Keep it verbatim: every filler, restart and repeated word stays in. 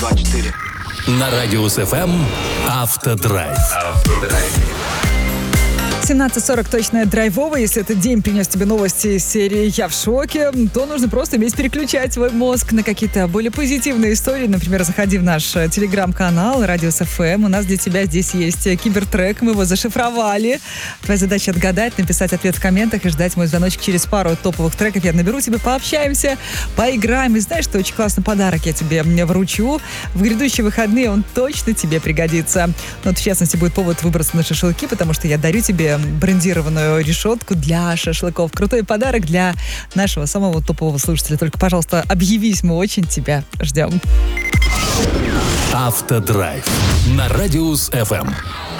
два, четыре. На Радиус эф эм Автодрайв. Автодрайв. семнадцать сорок точно драйвово. Если этот день принес тебе новости из серии «Я в шоке», то нужно просто уметь переключать свой мозг на какие-то более позитивные истории. Например, заходи в наш телеграм-канал Радиус эф эм. У нас для тебя здесь есть кибертрек. Мы его зашифровали. Твоя задача отгадать, написать ответ в комментах и ждать мой звоночек через пару топовых треков. Я наберу тебе, пообщаемся, поиграем. И знаешь, что очень классный подарок я тебе вручу. В грядущие выходные он точно тебе пригодится. Но вот, в частности, будет повод выбраться на шашлыки, потому что я дарю тебе брендированную решетку для шашлыков. Крутой подарок для нашего самого топового слушателя. Только, пожалуйста, объявись, мы очень тебя ждем. Автодрайв на Радиус эф эм.